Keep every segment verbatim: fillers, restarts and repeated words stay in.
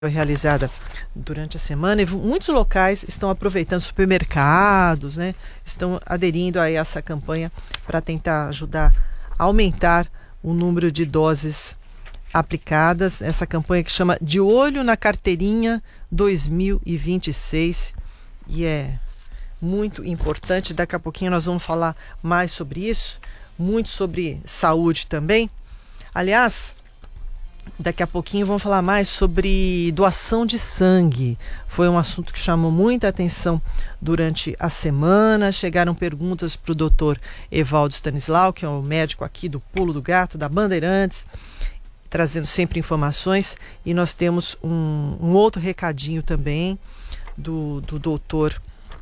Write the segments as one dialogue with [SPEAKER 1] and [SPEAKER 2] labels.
[SPEAKER 1] realizada durante a semana, e muitos locais estão aproveitando, supermercados, né, estão aderindo a essa campanha para tentar ajudar a aumentar o número de doses aplicadas. Essa campanha que chama De Olho na Carteirinha dois mil e vinte e seis, e é muito importante. Daqui a pouquinho nós vamos falar mais sobre isso, muito sobre saúde também. Aliás, daqui a pouquinho vamos falar mais sobre doação de sangue. Foi um assunto que chamou muita atenção durante a semana. Chegaram perguntas para o doutor Evaldo Stanislau, que é o médico aqui do Pulo do Gato, da Bandeirantes, trazendo sempre informações. E nós temos um, um outro recadinho também do, do doutor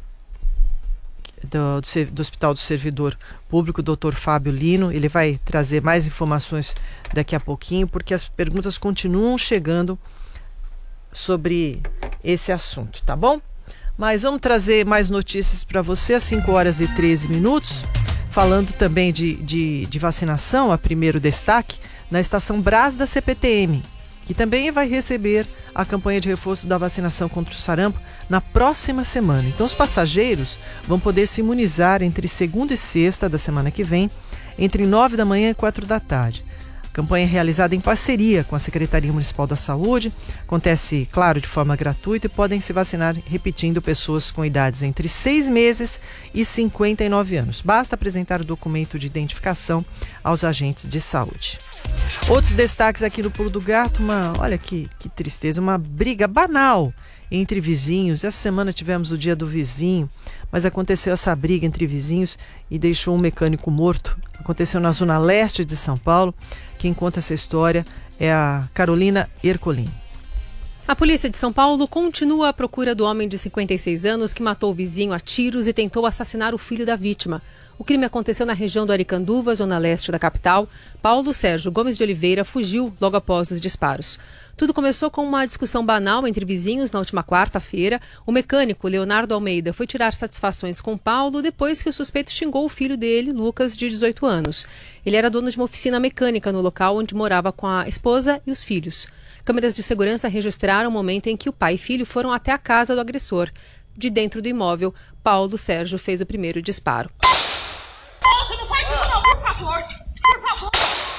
[SPEAKER 1] do, do, do Hospital do Servidor Público, doutor Fábio Lino. Ele vai trazer mais informações daqui a pouquinho, porque as perguntas continuam chegando sobre esse assunto, tá bom? Mas vamos trazer mais notícias para você às cinco horas e treze minutos, falando também de, de, de vacinação. A primeiro destaque na estação Brás da C P T M, que também vai receber a campanha de reforço da vacinação contra o sarampo na próxima semana. Então os passageiros vão poder se imunizar entre segunda e sexta da semana que vem, entre nove da manhã e quatro da tarde. A campanha é realizada em parceria com a Secretaria Municipal da Saúde, acontece, claro, de forma gratuita, e podem se vacinar, repetindo, pessoas com idades entre seis meses e cinquenta e nove anos. Basta apresentar o documento de identificação aos agentes de saúde. Outros destaques aqui no Pulo do Gato, uma, olha que, que tristeza, uma briga banal entre vizinhos. Essa semana tivemos o dia do vizinho, mas aconteceu essa briga entre vizinhos e deixou um mecânico morto. Aconteceu na zona leste de São Paulo. Quem conta essa história é a Carolina Ercolim.
[SPEAKER 2] A polícia de São Paulo continua à procura do homem de cinquenta e seis anos que matou o vizinho a tiros e tentou assassinar o filho da vítima. O crime aconteceu na região do Aricanduva, zona leste da capital. Paulo Sérgio Gomes de Oliveira fugiu logo após os disparos. Tudo começou com uma discussão banal entre vizinhos na última quarta-feira. O mecânico Leonardo Almeida foi tirar satisfações com Paulo depois que o suspeito xingou o filho dele, Lucas, de dezoito anos. Ele era dono de uma oficina mecânica no local onde morava com a esposa e os filhos. Câmeras de segurança registraram o momento em que o pai e filho foram até a casa do agressor. De dentro do imóvel, Paulo Sérgio fez o primeiro disparo.
[SPEAKER 3] Não faz isso não, por favor! Por favor!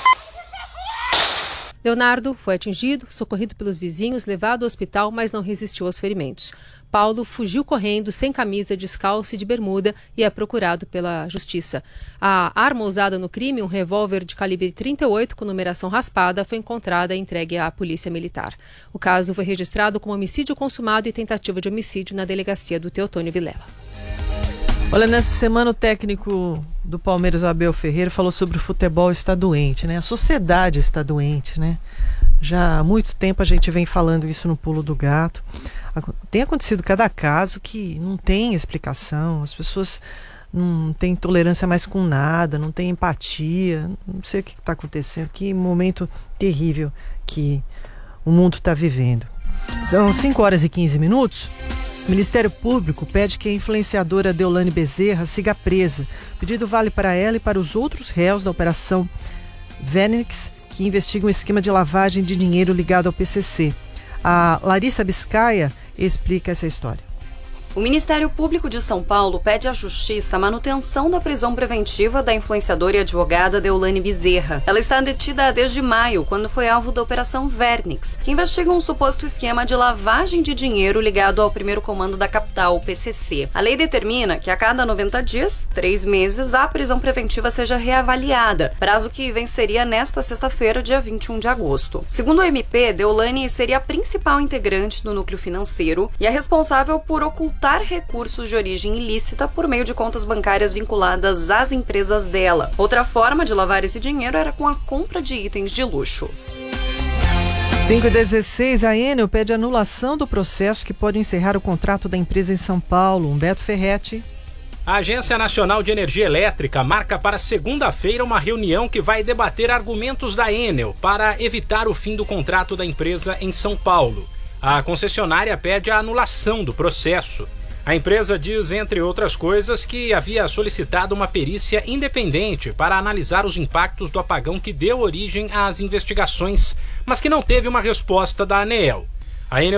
[SPEAKER 2] Leonardo foi atingido, socorrido pelos vizinhos, levado ao hospital, mas não resistiu aos ferimentos. Paulo fugiu correndo, sem camisa, descalço e de bermuda, e é procurado pela justiça. A arma usada no crime, um revólver de calibre trinta e oito com numeração raspada, foi encontrada e entregue à polícia militar. O caso foi registrado como homicídio consumado e tentativa de homicídio na delegacia do Teotônio Vilela.
[SPEAKER 1] Olha, nessa semana o técnico do Palmeiras, Abel Ferreira, falou sobre o futebol está doente, né? A sociedade está doente, né? Já há muito tempo a gente vem falando isso no Pulo do Gato. Tem acontecido cada caso que não tem explicação, as pessoas não têm tolerância mais com nada, não têm empatia, não sei o que está acontecendo, que momento terrível que o mundo está vivendo. São cinco horas e quinze minutos. O Ministério Público pede que a influenciadora Deolane Bezerra siga presa. O pedido vale para ela e para os outros réus da Operação Vernix, que investigam um esquema de lavagem de dinheiro ligado ao P C C. A Larissa Biscaia explica essa história.
[SPEAKER 4] O Ministério Público de São Paulo pede à Justiça a manutenção da prisão preventiva da influenciadora e advogada Deolane Bezerra. Ela está detida desde maio, quando foi alvo da Operação Vernix, que investiga um suposto esquema de lavagem de dinheiro ligado ao primeiro comando da capital, o P C C. A lei determina que a cada noventa dias, três meses, a prisão preventiva seja reavaliada, prazo que venceria nesta sexta-feira, dia vinte e um de agosto. Segundo o M P, Deolane seria a principal integrante do núcleo financeiro e é responsável por ocultar recursos de origem ilícita por meio de contas bancárias vinculadas às empresas dela. Outra forma de lavar esse dinheiro era com a compra de itens de luxo.
[SPEAKER 1] cinco e dezesseis, a Enel pede anulação do processo que pode encerrar o contrato da empresa em São Paulo. Humberto Ferretti.
[SPEAKER 5] A Agência Nacional de Energia Elétrica marca para segunda-feira uma reunião que vai debater argumentos da Enel para evitar o fim do contrato da empresa em São Paulo. A concessionária pede a anulação do processo. A empresa diz, entre outras coisas, que havia solicitado uma perícia independente para analisar os impactos do apagão que deu origem às investigações, mas que não teve uma resposta da ANEEL. A Enel